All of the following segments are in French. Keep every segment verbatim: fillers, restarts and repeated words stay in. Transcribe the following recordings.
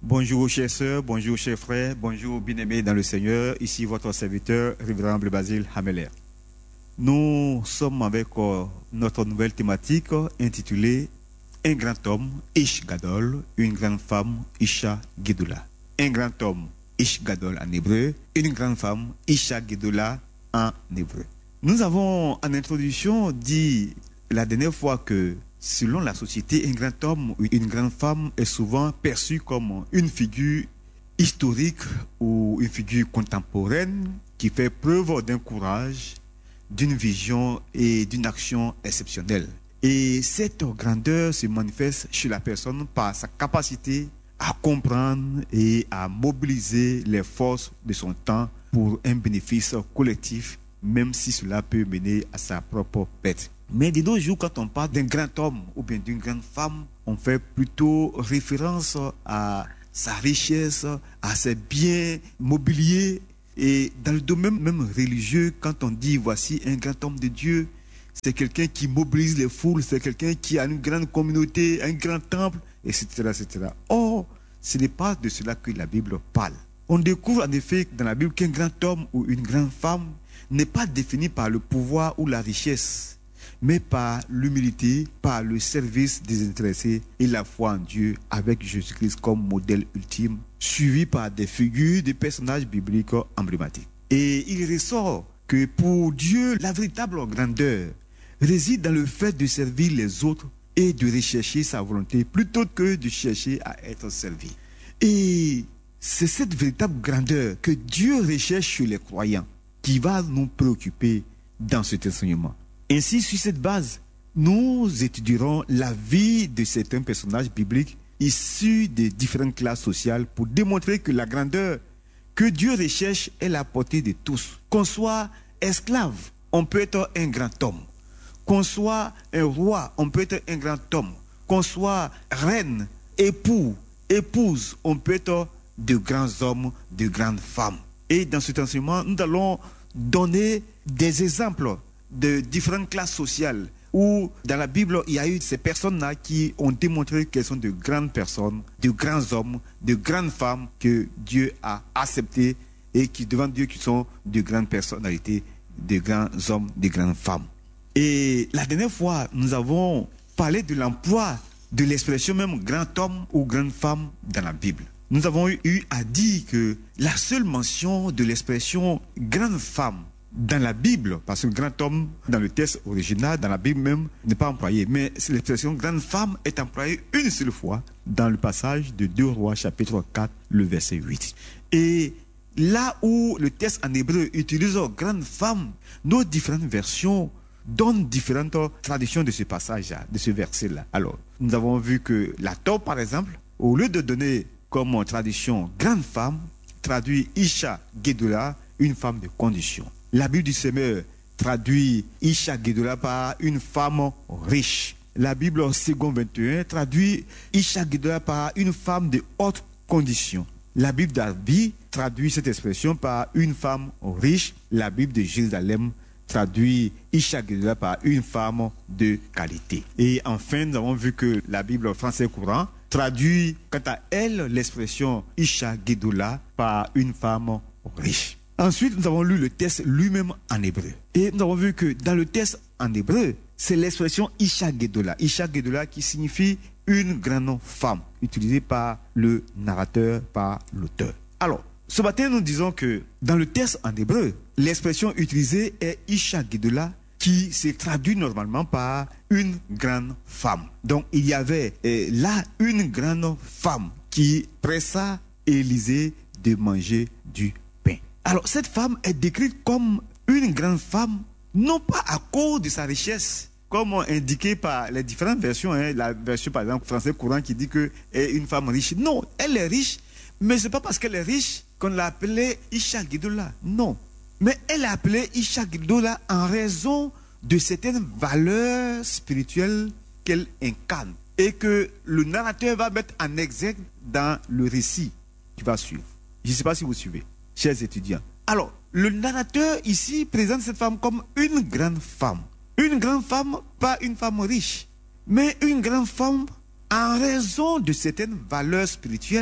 Bonjour chers sœurs, bonjour chers frères, bonjour bien-aimés dans le Seigneur. Ici votre serviteur, Révérend Basile Hameler. Nous sommes avec euh, notre nouvelle thématique euh, intitulée Un grand homme, Ish Gadol, une grande femme, Isha Gedoula. Un grand homme, Ish Gadol en hébreu, une grande femme, Isha Gedoula en hébreu. Nous avons en introduction dit la dernière fois que selon la société, un grand homme ou une grande femme est souvent perçu comme une figure historique ou une figure contemporaine qui fait preuve d'un courage, d'une vision et d'une action exceptionnelle. Et cette grandeur se manifeste chez la personne par sa capacité à comprendre et à mobiliser les forces de son temps pour un bénéfice collectif, même si cela peut mener à sa propre perte. Mais de nos jours, quand on parle d'un grand homme ou bien d'une grande femme, on fait plutôt référence à sa richesse, à ses biens mobiliers. Et dans le domaine même religieux, quand on dit voici un grand homme de Dieu, c'est quelqu'un qui mobilise les foules, c'est quelqu'un qui a une grande communauté, un grand temple, et cetera, et cetera. Or, ce n'est pas de cela que la Bible parle. On découvre en effet dans la Bible qu'un grand homme ou une grande femme n'est pas défini par le pouvoir ou la richesse, mais par l'humilité, par le service désintéressé et la foi en Dieu avec Jésus-Christ comme modèle ultime, suivi par des figures, des personnages bibliques emblématiques. Et il ressort que pour Dieu, la véritable grandeur réside dans le fait de servir les autres et de rechercher sa volonté plutôt que de chercher à être servi. Et c'est cette véritable grandeur que Dieu recherche chez les croyants qui va nous préoccuper dans cet enseignement. Ainsi, sur cette base, nous étudierons la vie de certains personnages bibliques issus des différentes classes sociales pour démontrer que la grandeur que Dieu recherche est la portée de tous. Qu'on soit esclave, on peut être un grand homme. Qu'on soit un roi, on peut être un grand homme. Qu'on soit reine, époux, épouse, on peut être de grands hommes, de grandes femmes. Et dans cet enseignement, nous allons donner des exemples de différentes classes sociales où dans la Bible il y a eu ces personnes-là qui ont démontré qu'elles sont de grandes personnes, de grands hommes, de grandes femmes que Dieu a acceptées et qui devant Dieu qui sont de grandes personnalités, de grands hommes, de grandes femmes. Et la dernière fois nous avons parlé de l'emploi de l'expression même grand homme ou grande femme dans la Bible. Nous avons eu à dire que la seule mention de l'expression grande femme dans la Bible, parce que grand homme, dans le texte original, dans la Bible même, n'est pas employé. Mais l'expression grande femme est employée une seule fois dans le passage de deux Rois, chapitre quatre, le verset huit. Et là où le texte en hébreu utilise grande femme, nos différentes versions donnent différentes traductions de ce passage-là, de ce verset-là. Alors, nous avons vu que la Torah, par exemple, au lieu de donner comme traduction grande femme, traduit Isha Gedoula, une femme de condition. La Bible du Semeur traduit Isha Gedoula par une femme riche. La Bible Second vingt et un traduit Isha Gedoula par une femme de haute condition. La Bible d'Arbi traduit cette expression par une femme riche. La Bible de Jérusalem traduit Isha Gedoula par une femme de qualité. Et enfin, nous avons vu que la Bible français courant traduit quant à elle l'expression Isha Gedoula par une femme riche. Ensuite, nous avons lu le texte lui-même en hébreu. Et nous avons vu que dans le texte en hébreu, c'est l'expression Isha Gedoula. Isha Gedoula qui signifie une grande femme, utilisée par le narrateur, par l'auteur. Alors, ce matin, nous disons que dans le texte en hébreu, l'expression utilisée est Isha Gedoula qui se traduit normalement par une grande femme. Donc, il y avait eh, là une grande femme qui pressa Élisée de manger du pain. Alors, cette femme est décrite comme une grande femme, non pas à cause de sa richesse, comme indiqué par les différentes versions, hein, la version par exemple français courant qui dit qu'elle est une femme riche. Non, elle est riche, mais ce n'est pas parce qu'elle est riche qu'on l'a appelée Isha Gedoula. Non, mais elle est appelée Isha Gedoula en raison de certaines valeurs spirituelles qu'elle incarne et que le narrateur va mettre en exergue dans le récit qui va suivre. Je ne sais pas si vous suivez, chers étudiants. Alors, le narrateur ici présente cette femme comme une grande femme. Une grande femme, pas une femme riche, mais une grande femme en raison de certaines valeurs spirituelles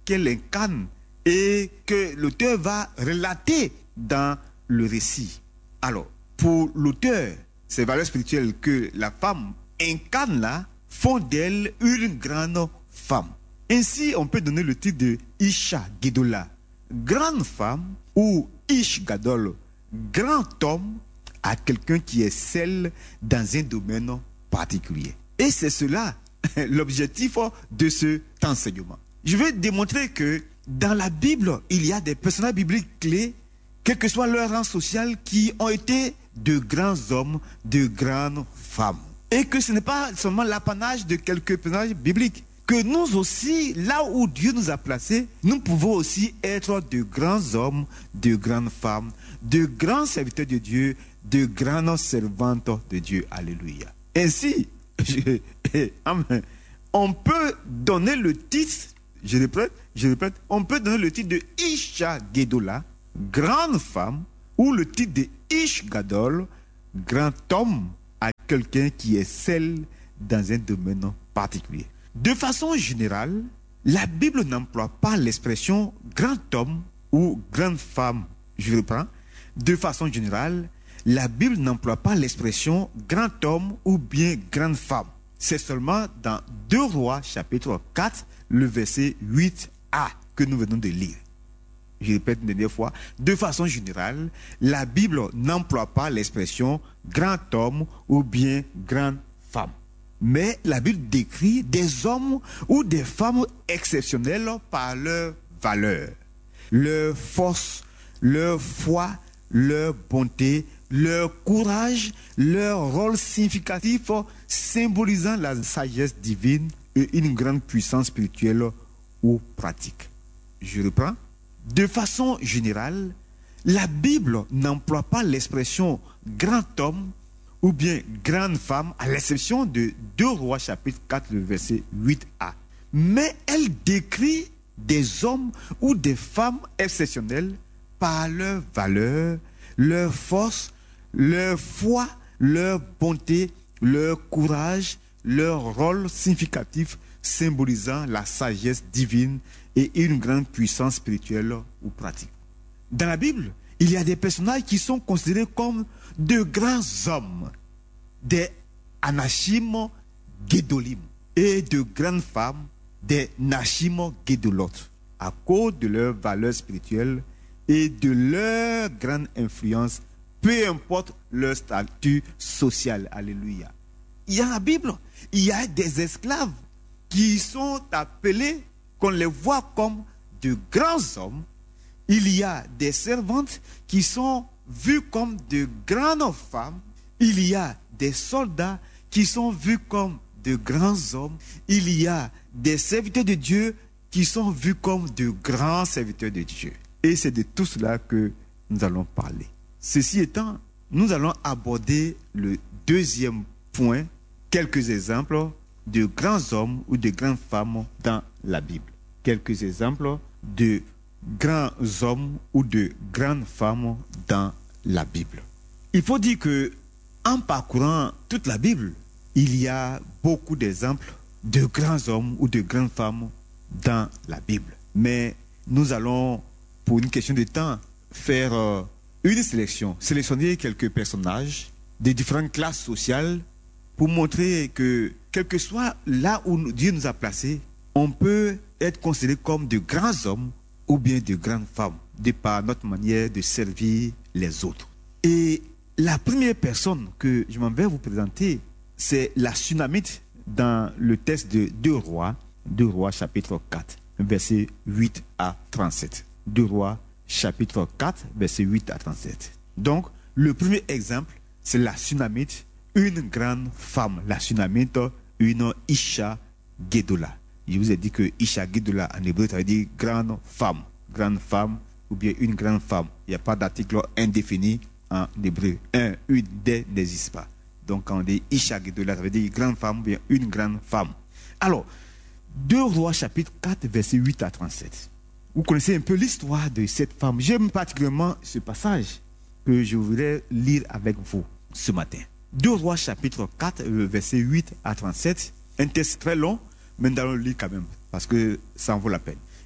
qu'elle incarne et que l'auteur va relater dans le récit. Alors, pour l'auteur, ces valeurs spirituelles que la femme incarne là font d'elle une grande femme. Ainsi, on peut donner le titre de Isha Gedola, grande femme, ou Ish Gadol, grand homme, à quelqu'un qui est celle dans un domaine particulier. Et c'est cela l'objectif de cet enseignement. Je vais démontrer que dans la Bible, il y a des personnages bibliques clés, quel que soit leur rang social, qui ont été de grands hommes, de grandes femmes. Et que ce n'est pas seulement l'apanage de quelques personnages bibliques. Que nous aussi, là où Dieu nous a placés, nous pouvons aussi être de grands hommes, de grandes femmes, de grands serviteurs de Dieu, de grandes servantes de Dieu. Alléluia. Ainsi, je, amen, on peut donner le titre, je répète, je répète, on peut donner le titre de Isha Gedola, grande femme, ou le titre de Ish Gadol, grand homme, à quelqu'un qui est celle dans un domaine particulier. De façon générale, la Bible n'emploie pas l'expression grand homme ou grande femme. Je reprends. De façon générale, la Bible n'emploie pas l'expression grand homme ou bien grande femme. C'est seulement dans deux Rois, chapitre quatre, le verset huit a que nous venons de lire. Je répète une dernière fois. De façon générale, la Bible n'emploie pas l'expression grand homme ou bien grande femme. Mais la Bible décrit des hommes ou des femmes exceptionnels par leur valeur, leur force, leur foi, leur bonté, leur courage, leur rôle significatif symbolisant la sagesse divine et une grande puissance spirituelle ou pratique. Je reprends. De façon générale, la Bible n'emploie pas l'expression grand homme ou bien grande femme, à l'exception de deux Rois chapitre quatre, le verset huit a. Mais elle décrit des hommes ou des femmes exceptionnels par leur valeur, leur force, leur foi, leur bonté, leur courage, leur rôle significatif symbolisant la sagesse divine et une grande puissance spirituelle ou pratique. Dans la Bible, il y a des personnages qui sont considérés comme de grands hommes, des Anachim Gedolim, et de grandes femmes, des Nachim Gedolot, à cause de leur valeur spirituelle et de leur grande influence, peu importe leur statut social. Alléluia. Il y a dans la Bible, il y a des esclaves qui sont appelés, qu'on les voit comme de grands hommes. Il y a des servantes qui sont vues comme de grandes femmes. Il y a des soldats qui sont vus comme de grands hommes. Il y a des serviteurs de Dieu qui sont vus comme de grands serviteurs de Dieu. Et c'est de tout cela que nous allons parler. Ceci étant, nous allons aborder le deuxième point, quelques exemples de grands hommes ou de grandes femmes dans la Bible. Quelques exemples de grands hommes ou de grandes femmes dans la Bible. Il faut dire que en parcourant toute la Bible, il y a beaucoup d'exemples de grands hommes ou de grandes femmes dans la Bible. Mais nous allons, pour une question de temps, faire euh, une sélection, sélectionner quelques personnages de différentes classes sociales pour montrer que, quel que soit là où Dieu nous a placés, on peut être considéré comme de grands hommes ou bien de grandes femmes, de par notre manière de servir les autres. Et la première personne que je m'en vais vous présenter, c'est la Sunamite dans le texte de deux Rois, deux Rois chapitre quatre, verset huit à trente-sept. deux Rois chapitre quatre, verset huit à trente-sept. Donc, le premier exemple, c'est la Sunamite, une grande femme. La Sunamite, une Isha Gedola. Je vous ai dit que Isha Gedola en hébreu, ça veut dire grande femme. Grande femme ou bien une grande femme. Il n'y a pas d'article indéfini en hébreu. Un, une, des n'existe pas. Donc quand on dit Isha Gedola, ça veut dire grande femme ou bien une grande femme. Alors, deux Rois chapitre quatre, verset huit à trente-sept. Vous connaissez un peu l'histoire de cette femme. J'aime particulièrement ce passage que je voudrais lire avec vous ce matin. deux Rois chapitre quatre, verset huit à trente-sept. Un texte très long, mais nous allons le lire quand même, parce que ça en vaut la peine.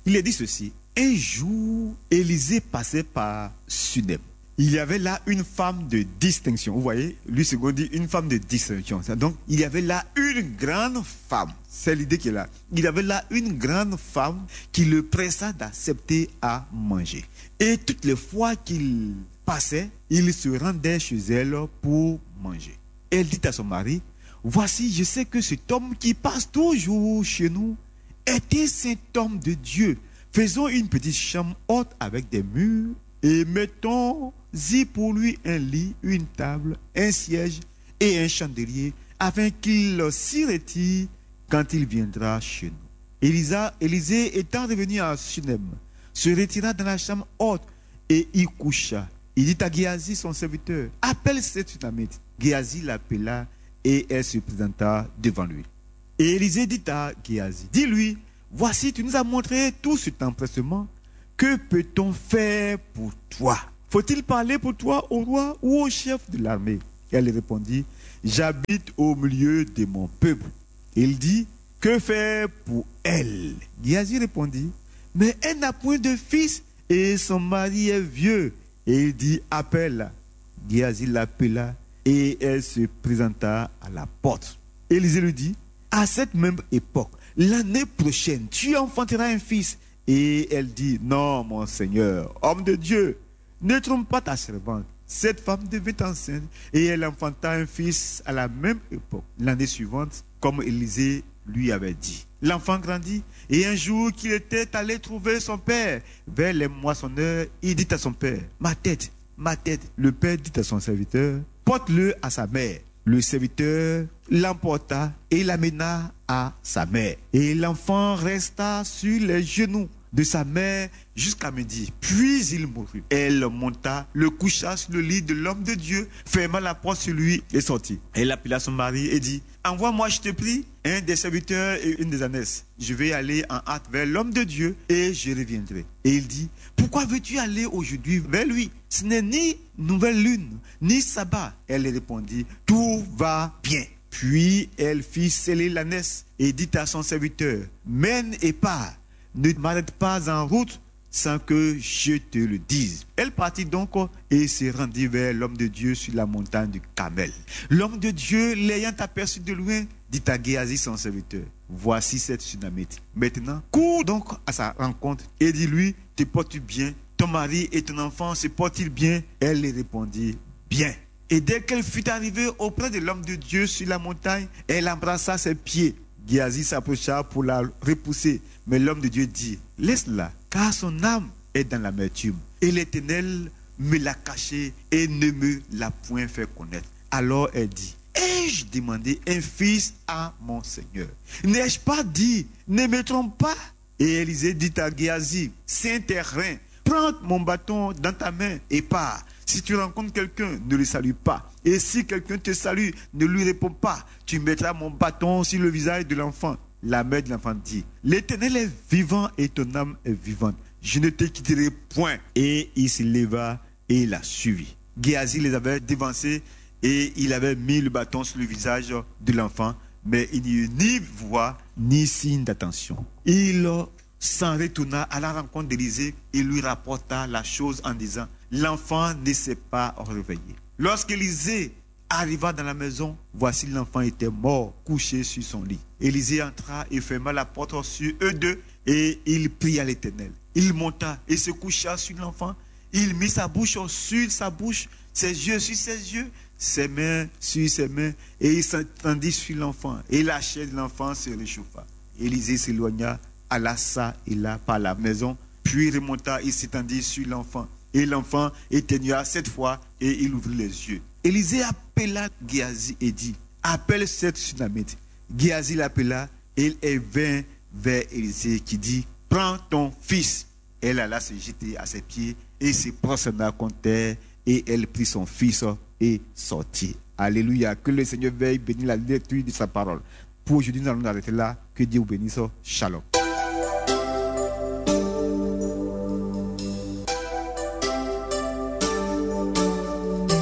Il est dit ceci. Un jour, Élisée passait par Sunem. Il y avait là une femme de distinction. Vous voyez, lui, c'est qu'on dit une femme de distinction. Donc, il y avait là une grande femme. C'est l'idée qui est là. Il y avait là une grande femme qui le pressa d'accepter à manger. Et toutes les fois qu'il passait, il se rendait chez elle pour manger. Elle dit à son mari, voici, je sais que cet homme qui passe toujours chez nous était cet homme de Dieu. Faisons une petite chambre haute avec des murs et mettons-y pour lui un lit, une table, un siège et un chandelier, afin qu'il s'y retire quand il viendra chez nous. Élisa, Élisée étant revenu à Sunem, se retira dans la chambre haute et y coucha. Il dit à Géasi, son serviteur, appelle cette Sunamite. Géasi l'appela et elle se présenta devant lui. Et Élisée dit à Géasi, dis-lui, voici, tu nous as montré tout cet empressement. Que peut-on faire pour toi? Faut-il parler pour toi au roi ou au chef de l'armée? Elle répondit, j'habite au milieu de mon peuple. Il dit, que faire pour elle? Géasi répondit, mais elle n'a point de fils et son mari est vieux. Et il dit, appelle. Géasi l'appela et elle se présenta à la porte. Élisée lui dit, à cette même époque, l'année prochaine, tu enfanteras un fils. Et elle dit, non, mon Seigneur, homme de Dieu, ne trompe pas ta servante. Cette femme devait enceinte et elle enfanta un fils à la même époque, l'année suivante, comme Élisée lui avait dit. L'enfant grandit et un jour qu'il était allé trouver son père vers les moissonneurs, il dit à son père, ma tête, ma tête. Le père dit à son serviteur, porte-le à sa mère. Le serviteur l'emporta et l'amena à sa mère. Et l'enfant resta sur les genoux de sa mère jusqu'à midi. Puis il mourut. Elle monta, le coucha sur le lit de l'homme de Dieu, ferma la porte sur lui et sortit. Elle appela son mari et dit, envoie-moi, je te prie, un des serviteurs et une des ânesses. Je vais aller en hâte vers l'homme de Dieu et je reviendrai. Et il dit, pourquoi veux-tu aller aujourd'hui vers lui? Ce n'est ni nouvelle lune, ni sabbat. Elle répondit, tout va bien. Puis elle fit sceller l'ânesse et dit à son serviteur, mène et pars. Ne m'arrête pas en route sans que je te le dise. Elle partit donc et se rendit vers l'homme de Dieu sur la montagne du Carmel. L'homme de Dieu, l'ayant aperçu de loin, dit à Géasi son serviteur, voici cette Sunamite. Maintenant, cours donc à sa rencontre et dis-lui, te portes-tu bien? Ton mari et ton enfant se portent-ils bien? Elle lui répondit, bien. Et dès qu'elle fut arrivée auprès de l'homme de Dieu sur la montagne, elle embrassa ses pieds. Géasi s'approcha pour la repousser. Mais l'homme de Dieu dit, laisse-la, car son âme est dans l'amertume. Et l'Éternel me l'a cachée et ne me l'a point fait connaître. Alors elle dit, ai-je demandé un fils à mon Seigneur? N'ai-je pas dit, ne me trompe pas? Et Élisée dit à Géasi, saint et rein, prends mon bâton dans ta main et pars. Si tu rencontres quelqu'un, ne le salue pas. Et si quelqu'un te salue, ne lui réponds pas. Tu mettras mon bâton sur le visage de l'enfant. La mère de l'enfant dit, l'Éternel est vivant et ton âme est vivante. Je ne te quitterai point. Et il se leva et il la suivit. Géasi les avait devancés et il avait mis le bâton sur le visage de l'enfant, mais il n'y eut ni voix ni signe d'attention. Il s'en retourna à la rencontre d'Élisée et lui rapporta la chose en disant, l'enfant ne s'est pas réveillé. Lorsqu'Élisée arriva dans la maison, voici l'enfant était mort, couché sur son lit. Élisée entra et ferma la porte sur eux deux et il pria l'Éternel. Il monta et se coucha sur l'enfant. Il mit sa bouche sur sa bouche, ses yeux sur ses yeux, ses mains sur ses mains et il s'étendit sur l'enfant. Et la chair de l'enfant se réchauffa. Élisée s'éloigna, alla ça et là par la maison, puis remonta et s'étendit sur l'enfant. Et l'enfant éteignua cette fois et il ouvrit les yeux. Élisée appela Géasi et dit, appelle cette Sunamite. Géasi l'appela et elle vint vers Élisée qui dit, prends ton fils. Elle alla se jeter à ses pieds et se prosterna contre terre et elle prit son fils et sortit. Alléluia. Que le Seigneur veuille bénir la lecture de sa parole. Pour aujourd'hui, nous allons nous arrêter là. Que Dieu vous bénisse. Shalom.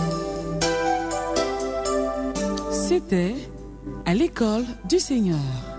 C'était à l'école du Seigneur.